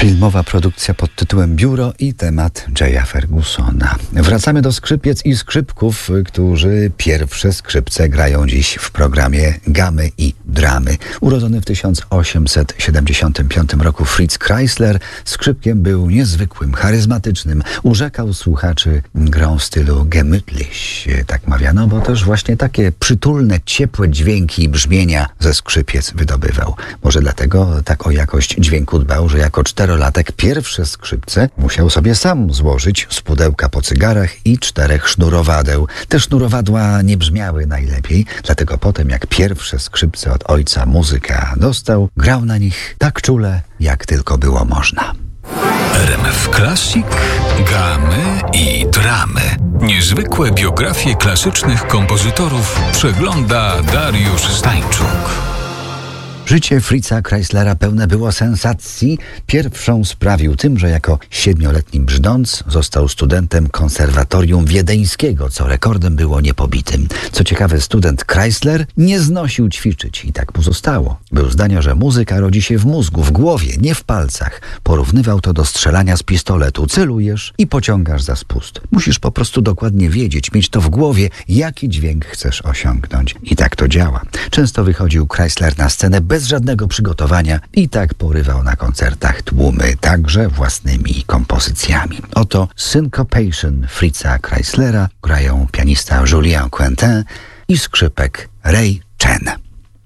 Filmowa produkcja pod tytułem Biuro i temat Jaya Fergusona. Wracamy do skrzypiec i skrzypków, którzy pierwsze skrzypce grają dziś w programie Gamy i Dramy. Urodzony w 1875 roku Fritz Kreisler skrzypkiem był niezwykłym, charyzmatycznym. Urzekał słuchaczy grą w stylu gemütlich, tak mawiano, bo też właśnie takie przytulne, ciepłe dźwięki i brzmienia ze skrzypiec wydobywał. Może dlatego tak o jakość dźwięku dbał, że jako czterolatek pierwsze skrzypce musiał sobie sam złożyć z pudełka po cygarach i 4 sznurowadeł. Te sznurowadła nie brzmiały najlepiej, dlatego potem jak pierwsze skrzypce od ojca muzyka dostał, grał na nich tak czule, jak tylko było można. RMF Classic, Gamy i Dramy. Niezwykłe biografie klasycznych kompozytorów przegląda Dariusz Stańczuk. Życie Fritza Kreislera pełne było sensacji. Pierwszą sprawił tym, że jako 7-letni brzdąc został studentem konserwatorium wiedeńskiego, co rekordem było niepobitym. Co ciekawe, student Kreisler nie znosił ćwiczyć i tak mu zostało. Był zdania, że muzyka rodzi się w mózgu, w głowie, nie w palcach. Porównywał to do strzelania z pistoletu. Celujesz i pociągasz za spust. Musisz po prostu dokładnie wiedzieć, mieć to w głowie, jaki dźwięk chcesz osiągnąć. I tak to działa. Często wychodził Kreisler na scenę bez żadnego przygotowania i tak porywał na koncertach tłumy, także własnymi kompozycjami. Oto Syncopation Fritza Kreislera grają pianista Julien Quentin i skrzypek Ray Chen.